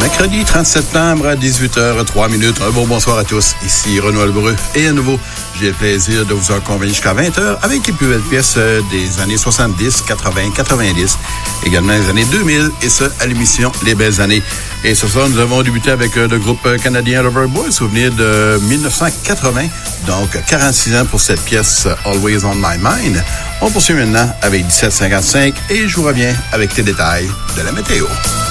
Mercredi 30 septembre à 18h03. Un bon bonsoir à tous. Ici Renaud Lebreu. Et à nouveau, j'ai le plaisir de vous accompagner jusqu'à 20h avec les plus belles pièces des années 70, 80, 90, également les années 2000, et ça à l'émission Les Belles Années. Et ce soir, nous avons débuté avec le groupe canadien Loverboy, souvenir de 1980, donc 46 ans pour cette pièce Always on My Mind. On poursuit maintenant avec 1755 et je vous reviens avec les détails de la météo.